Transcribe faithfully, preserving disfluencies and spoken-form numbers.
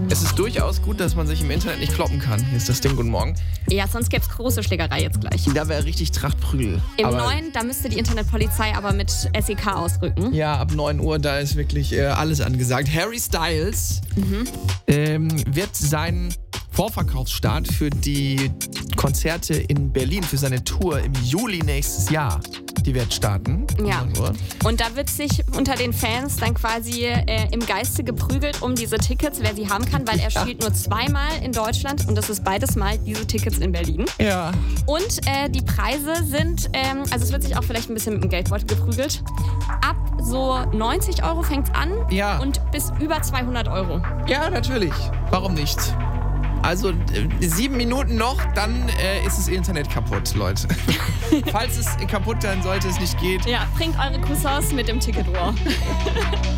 Es ist durchaus gut, dass man sich im Internet nicht kloppen kann. Hier ist das Ding, guten Morgen. Ja, sonst gäbe es große Schlägerei jetzt gleich. Da wäre richtig Trachtprügel. Im aber neuen, da müsste die Internetpolizei aber mit S E K ausrücken. Ja, ab neun Uhr, da ist wirklich äh, alles angesagt. Harry Styles mhm. ähm, wird seinen Vorverkaufsstart für die Konzerte in Berlin, für seine Tour im Juli nächstes Jahr, die wird starten. Ja, und da wird sich unter den Fans dann quasi äh, im Geiste geprügelt um diese Tickets, wer sie haben kann, weil er ja. spielt nur zweimal in Deutschland und das ist beides Mal diese Tickets in Berlin. Ja. Und äh, die Preise sind, ähm, also es wird sich auch vielleicht ein bisschen mit dem Geldbeutel geprügelt, ab so neunzig Euro fängt's an ja. und bis über zweihundert Euro. Ja, natürlich. Warum nicht? Also äh, sieben Minuten noch, dann äh, ist das Internet kaputt, Leute. Falls es kaputt sein sollte, es nicht geht. Ja, bringt eure Cousins mit dem Ticket War.